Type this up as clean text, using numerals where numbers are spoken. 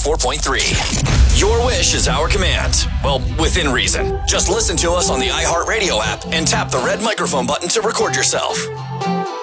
104.3. Your wish is our command. Well, within reason. Just listen to us on the iHeartRadio app and tap the red microphone button to record yourself.